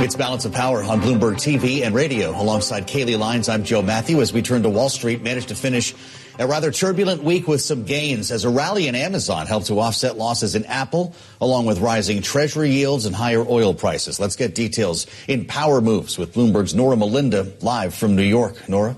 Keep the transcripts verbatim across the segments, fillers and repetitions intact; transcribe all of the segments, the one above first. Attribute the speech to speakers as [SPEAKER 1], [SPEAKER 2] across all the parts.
[SPEAKER 1] It's Balance of Power on Bloomberg T V and radio. Alongside Kaylee Lyons, I'm Joe Matthew. As we turn to Wall Street, managed to finish a rather turbulent week with some gains as a rally in Amazon helped to offset losses in Apple, along with rising Treasury yields and higher oil prices. Let's get details in Power Moves with Bloomberg's Nora Melinda live from New York. Nora?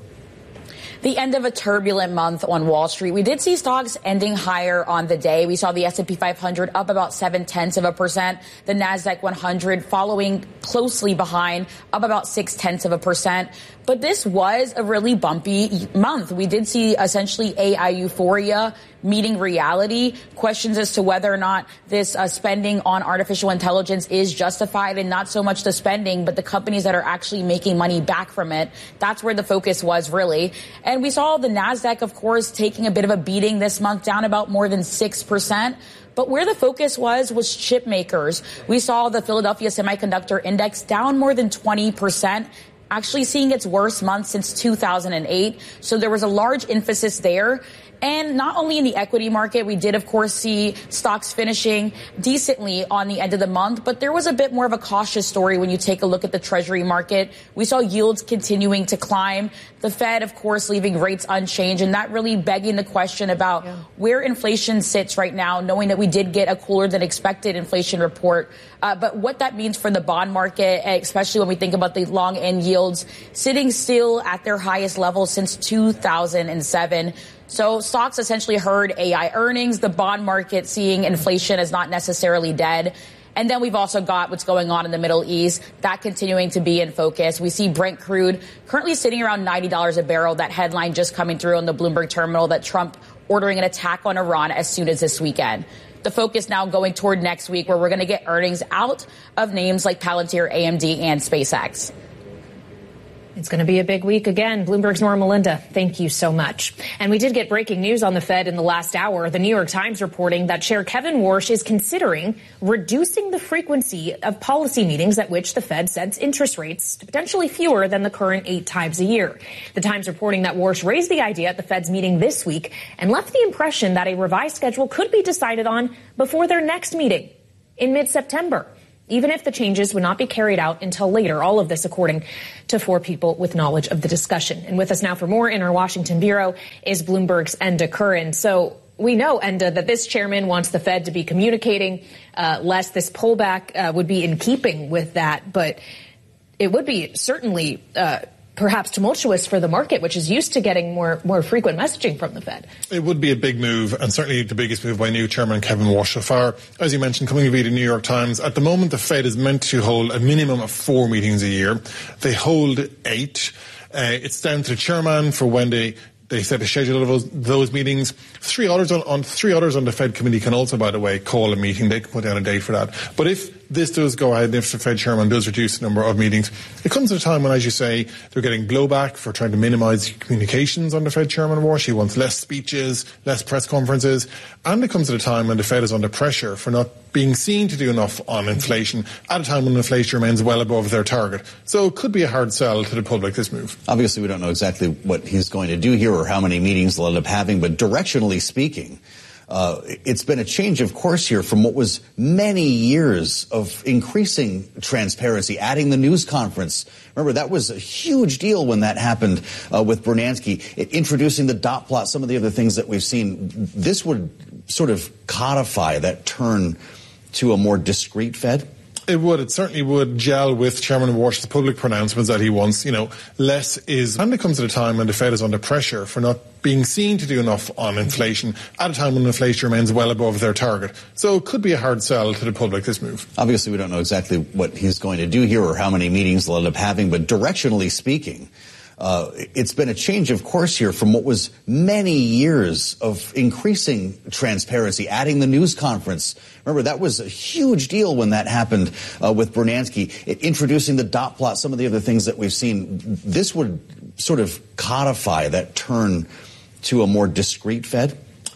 [SPEAKER 2] The end of a turbulent month on Wall Street. We did see stocks ending higher on the day. We saw the S and P five hundred up about seven tenths of a percent. The NASDAQ one hundred following closely behind, up about six tenths of a percent. But this was a really bumpy month. We did see essentially A I euphoria meeting reality, questions as to whether or not this uh, spending on artificial intelligence is justified, and not so much the spending, but the companies that are actually making money back from it. That's where the focus was, really. And we saw the NASDAQ, of course, taking a bit of a beating this month, down about more than six percent. But where the focus was, was chip makers. We saw the Philadelphia Semiconductor Index down more than twenty percent. Actually seeing its worst month since two thousand eight. So there was a large emphasis there. And not only in the equity market, we did, of course, see stocks finishing decently on the end of the month, but there was a bit more of a cautious story when you take a look at the Treasury market. We saw yields continuing to climb. The Fed, of course, leaving rates unchanged, and that really begging the question about yeah. where inflation sits right now, knowing that we did get a cooler than expected inflation report. Uh, but what that means for the bond market, especially when we think about the long end yields sitting still at their highest level since two thousand seven. So stocks essentially heard A I earnings, the bond market seeing inflation as not necessarily dead. And then we've also got what's going on in the Middle East, that continuing to be in focus. We see Brent crude currently sitting around ninety dollars a barrel. That headline just coming through on the Bloomberg terminal that Trump ordering an attack on Iran as soon as this weekend. The focus now going toward next week, where we're going to get earnings out of names like Palantir, A M D, and SpaceX.
[SPEAKER 3] It's going to be a big week again. Bloomberg's Nora Melinda, thank you so much. And we did get breaking news on the Fed in the last hour. The New York Times reporting that Chair Kevin Warsh is considering reducing the frequency of policy meetings at which the Fed sets interest rates to potentially fewer than the current eight times a year. The Times reporting that Warsh raised the idea at the Fed's meeting this week and left the impression that a revised schedule could be decided on before their next meeting in mid-September, even if the changes would not be carried out until later. All of this according to four people with knowledge of the discussion. And with us now for more in our Washington bureau is Bloomberg's Enda Curran. So we know, Enda, that this chairman wants the Fed to be communicating uh, less. This pullback uh, would be in keeping with that, but it would be certainly uh, perhaps tumultuous for the market, which is used to getting more more frequent messaging from the Fed.
[SPEAKER 4] It would be a big move, and certainly the biggest move by new chairman Kevin Warsh so far. As you mentioned, coming via the New York Times, at the moment the Fed is meant to hold a minimum of four meetings a year. They hold eight. Uh, it's down to the chairman for when they They set a schedule of those, those meetings. Three others on, on three others on the Fed committee can also, by the way, call a meeting. They can put down a date for that. But if this does go ahead, if the Fed chairman does reduce the number of meetings, it comes at a time when, as you say, they're getting blowback for trying to minimise communications on the Fed chairman Warsh. He wants less speeches, less press conferences, and it comes at a time when the Fed is under pressure for not being seen to do enough on inflation at a time when inflation remains well above their target. So it could be a hard sell to the public, this move.
[SPEAKER 1] Obviously, we don't know exactly what he's going to do here or how many meetings they'll end up having, but directionally speaking, uh, it's been a change of course here from what was many years of increasing transparency, adding the news conference. Remember, that was a huge deal when that happened uh, with Bernanke, introducing the dot plot, some of the other things that we've seen. This would sort of codify that turn to a more discreet Fed?
[SPEAKER 4] It would. It certainly would gel with Chairman Warsh's public pronouncements that he wants, you know, less is. And it comes at a time when the Fed is under pressure for not being seen to do enough on inflation at a time when inflation remains well above their target. So it could be a hard sell to the public, this move.
[SPEAKER 1] Obviously, we don't know exactly what he's going to do here or how many meetings they'll end up having, but directionally speaking, Uh, it's been a change of course here from what was many years of increasing transparency, adding the news conference. Remember, that was a huge deal when that happened uh, with Bernanke, introducing the dot plot, some of the other things that we've seen. This would sort of codify that turn to a more discreet Fed?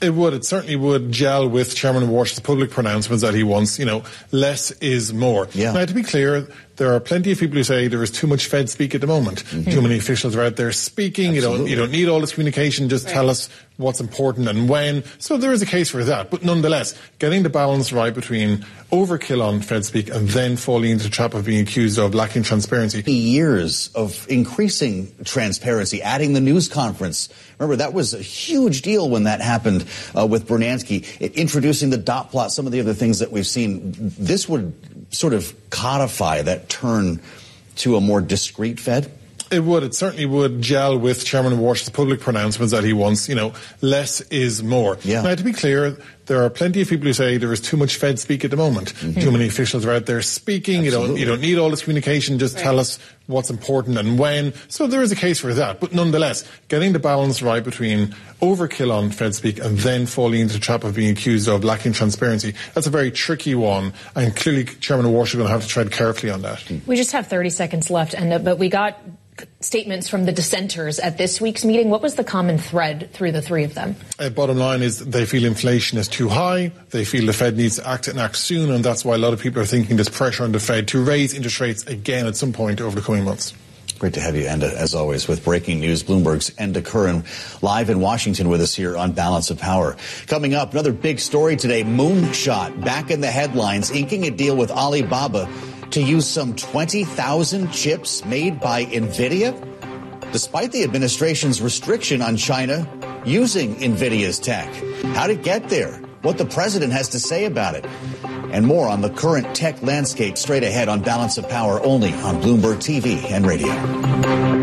[SPEAKER 4] It would. It certainly would gel with Chairman Warsh's public pronouncements that he wants, you know, less is more.
[SPEAKER 1] Yeah.
[SPEAKER 4] Now, to be clear, there are plenty of people who say there is too much Fed speak at the moment. Mm-hmm. Too many officials are out there speaking. Absolutely. You don't, you don't need all this communication. Just right. Tell us what's important and when. So there is a case for that. But nonetheless, getting the balance right between overkill on Fed speak and then falling into the trap of being accused of lacking transparency.
[SPEAKER 1] Years of increasing transparency, adding the news conference. Remember, that was a huge deal when that happened uh, with Bernanke, introducing the dot plot, some of the other things that we've seen. This would sort of codify that turn to a more discreet Fed?
[SPEAKER 4] It would. It certainly would gel with Chairman Warsh's public pronouncements that he wants, you know, less is more.
[SPEAKER 1] Yeah.
[SPEAKER 4] Now, to be clear, there are plenty of people who say there is too much Fed speak at the moment. Mm-hmm. Too many officials are out there speaking. Absolutely. You don't, you don't need all this communication. Just right. Tell us what's important and when. So there is a case for that. But nonetheless, getting the balance right between overkill on Fed speak and then falling into the trap of being accused of lacking transparency, that's a very tricky one. And clearly, Chairman Warsh is going to have to tread carefully on that.
[SPEAKER 3] We just have thirty seconds left, and uh, but we got statements from the dissenters at this week's meeting. What was the common thread through the three of them?
[SPEAKER 4] Uh, bottom line is they feel inflation is too high. They feel the Fed needs to act and act soon, and that's why a lot of people are thinking there's pressure on the Fed to raise interest rates again at some point over the coming months.
[SPEAKER 1] Great to have you, Enda, as always, with breaking news. Bloomberg's Enda Curran live in Washington with us here on Balance of Power. Coming up, another big story today, Moonshot back in the headlines, inking a deal with Alibaba to use some twenty thousand chips made by NVIDIA, despite the administration's restriction on China using NVIDIA's tech. How'd it get there? What the president has to say about it? And more on the current tech landscape straight ahead on Balance of Power, only on Bloomberg T V and radio.